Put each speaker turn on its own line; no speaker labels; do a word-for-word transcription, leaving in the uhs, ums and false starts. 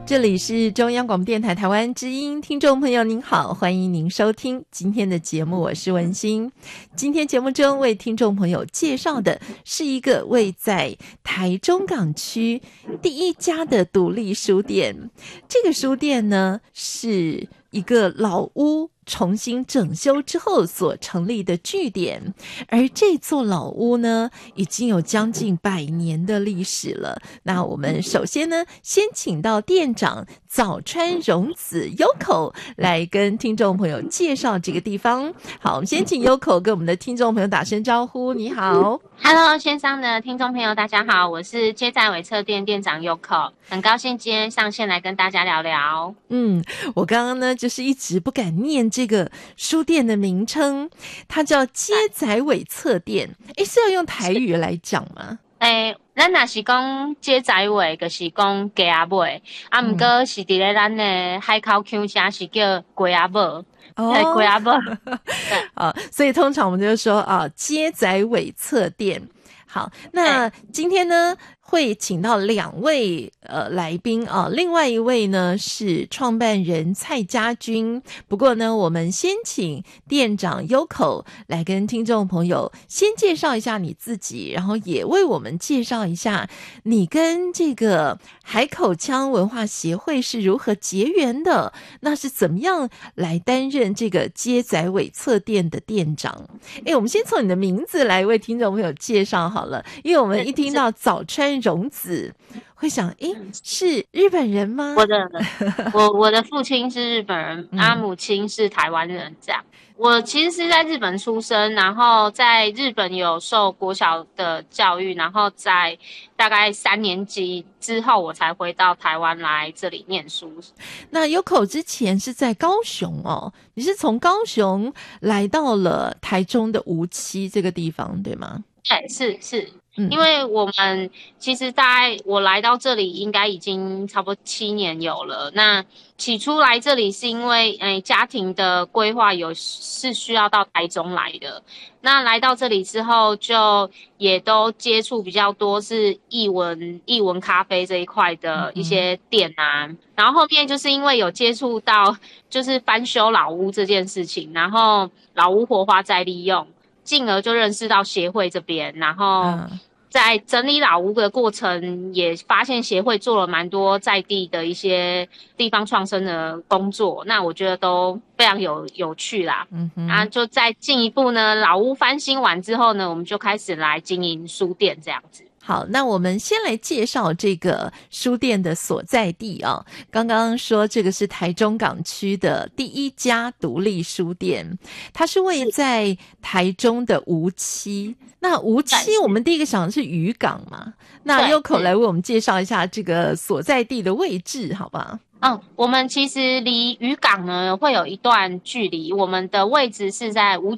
这里是中央广播电台台湾之音，听众朋友您好，欢迎您收听今天的节目，我是文心。今天节目中为听众朋友介绍的是一个位在台中港区第一家的独立书店。这个书店呢，是一个老屋重新整修之后所成立的据点，而这座老屋呢，已经有将近百年的历史了。那我们首先呢，先请到店长早川荣子 Yoko 来跟听众朋友介绍这个地方。好，我们先请 Yoko 跟我们的听众朋友打声招呼。你好。
Hello， 线上的听众朋友，大家好，我是街仔尾侧店店长 Yoko， 很高兴今天上线来跟大家聊聊。
嗯，我刚刚呢就是一直不敢念这个书店的名称，它叫街仔尾侧店。诶，是要用台语来讲吗？
诶，咱若是讲街仔尾，就是讲鸡仔尾，啊，不过是伫咧咱的海口腔城是叫鸡仔尾。哦，龟仔尾，
啊，所以通常我们就说啊，街仔尾侧店。好，那今天呢会请到两位呃来宾啊，另外一位呢是创办人蔡家军。不过呢，我们先请店长 Yoko 来跟听众朋友先介绍一下你自己，然后也为我们介绍一下你跟这个海口腔文化协会是如何结缘的，那是怎么样来担任这个街仔尾侧店的店长。诶，我们先从你的名字来为听众朋友介绍好了，因为我们一听到早川荣子会想，诶，是日本人吗？
我的我我的父亲是日本人，啊，母亲是台湾人，这样。我其实是在日本出生，然后在日本有受国小的教育，然后在大概三年级之后，我才回到台湾来这里念书。
那 Yoko 之前是在高雄哦，你是从高雄来到了台中的梧栖这个地方，对吗？
对，是是。因为我们其实大概我来到这里应该已经差不多七年有了。那起初来这里是因为诶家庭的规划有是需要到台中来的。那来到这里之后就也都接触比较多是艺文艺文咖啡这一块的一些店啊。嗯、然后后面就是因为有接触到就是翻修老屋这件事情，然后老屋活化再利用，进而就认识到协会这边，然后。嗯在整理老屋的过程，也发现协会做了蛮多在地的一些地方创生的工作，那我觉得都非常有有趣啦。嗯哼，啊，就再进一步呢，老屋翻新完之后呢，我们就开始来经营书店这样子。
好，那我们先来介绍这个书店的所在地啊。刚刚说这个是台中港区的第一家独立书店，它是位在台中的梧栖。那梧栖我们第一个想的是渔港嘛，那 Yoko 来为我们介绍一下这个所在地的位置好吧？
嗯，我们其实离渔港呢会有一段距离，我们的位置是在梧